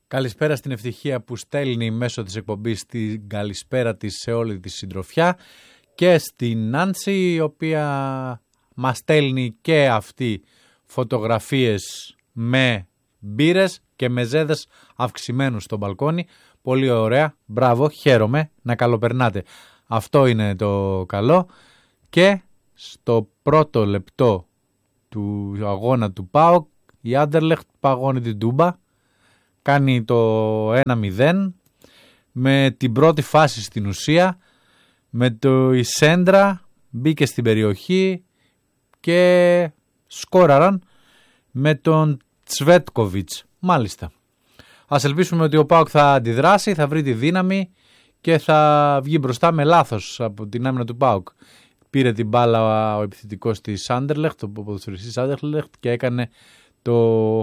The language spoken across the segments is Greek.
Καλησπέρα στην Ευτυχία που στέλνει μέσω της εκπομπής την καλησπέρα της σε όλη τη συντροφιά και στην Νάνση, η οποία μας στέλνει και αυτή φωτογραφίες με μπύρες και μεζέδες αυξημένους στο μπαλκόνι. Πολύ ωραία, μπράβο, χαίρομαι, να καλοπερνάτε. Αυτό είναι το καλό. Και στο πρώτο λεπτό του αγώνα του ΠΑΟΚ η Άντερλεχτ παγώνει την Τούμπα, κάνει το 1-0 με την πρώτη φάση στην ουσία, με το Ισέντρα μπήκε στην περιοχή και σκόραραν με τον Τσβέτκοβιτς. Μάλιστα. Ας ελπίσουμε ότι ο ΠΑΟΚ θα αντιδράσει, θα βρει τη δύναμη και θα βγει μπροστά με λάθος από την άμυνα του ΠΑΟΚ. Πήρε την μπάλα ο επιθετικός της Άντερλεχτ, ο ποδοσφαιριστής Άντερλεχτ, και έκανε το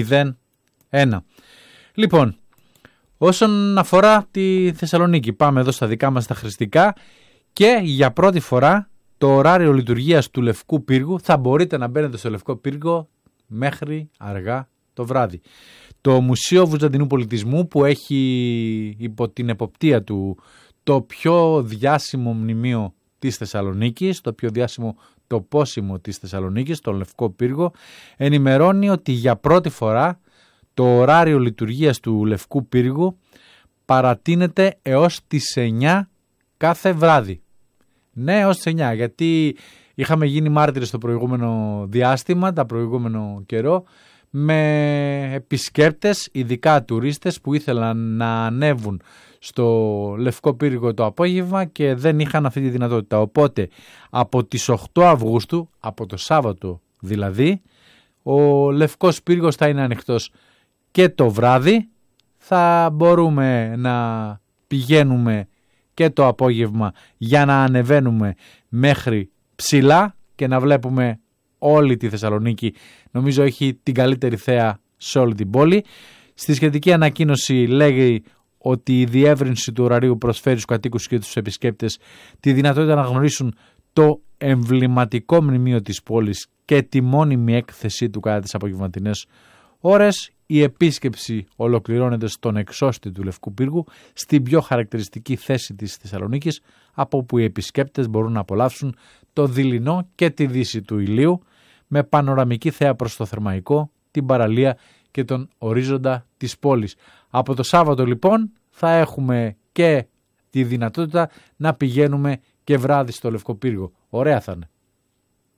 0-1. Λοιπόν, όσον αφορά τη Θεσσαλονίκη, πάμε εδώ στα δικά μας τα χρηστικά και για πρώτη φορά το ωράριο λειτουργίας του Λευκού Πύργου θα μπορείτε να μπαίνετε στο Λευκό Πύργο μέχρι αργά το βράδυ. Το Μουσείο Βυζαντινού Πολιτισμού, που έχει υπό την εποπτεία του το πιο διάσημο μνημείο της Θεσσαλονίκης, το πιο διάσημο τοπόσιμο της Θεσσαλονίκης, το Λευκό Πύργο, ενημερώνει ότι για πρώτη φορά το ωράριο λειτουργίας του Λευκού Πύργου παρατείνεται έως τις 9 κάθε βράδυ. Ναι, έως τις 9, γιατί είχαμε γίνει μάρτυρες στο προηγούμενο διάστημα, τα προηγούμενο καιρό, με επισκέπτες, ειδικά τουρίστες που ήθελαν να ανέβουν στο Λευκό Πύργο το απόγευμα και δεν είχαν αυτή τη δυνατότητα. Οπότε από τις 8 Αυγούστου, από το Σάββατο δηλαδή, ο Λευκός Πύργος θα είναι ανοιχτός και το βράδυ. Θα μπορούμε να πηγαίνουμε και το απόγευμα για να ανεβαίνουμε μέχρι ψηλά και να βλέπουμε όλη τη Θεσσαλονίκη. Νομίζω έχει την καλύτερη θέα σε όλη την πόλη. Στη σχετική ανακοίνωση λέγει ότι η διεύρυνση του ωραρίου προσφέρει στους κατοίκους και τους επισκέπτες τη δυνατότητα να γνωρίσουν το εμβληματικό μνημείο της πόλης και τη μόνιμη έκθεσή του κατά τις απογευματινές ώρες. Η επίσκεψη ολοκληρώνεται στον εξώστη του Λευκού Πύργου, στην πιο χαρακτηριστική θέση της Θεσσαλονίκης, από όπου οι επισκέπτες μπορούν να απολαύσουν το δειλινό και τη δύση του ηλίου, με πανοραμική θέα προς το Θερμαϊκό, την παραλία και τον ορίζοντα της πόλης. Από το Σάββατο λοιπόν θα έχουμε και τη δυνατότητα να πηγαίνουμε και βράδυ στο Λευκό Πύργο. Ωραία θα είναι.